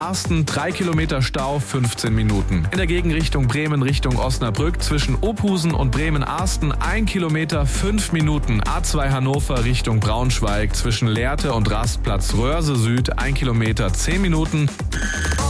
Arsten 3 Kilometer Stau, 15 Minuten. In der Gegenrichtung Bremen Richtung Osnabrück zwischen Ophusen und Bremen-Arsten 1 Kilometer, 5 Minuten. A2 Hannover Richtung Braunschweig zwischen Lehrte und Rastplatz Röhrse Süd 1 Kilometer, 10 Minuten.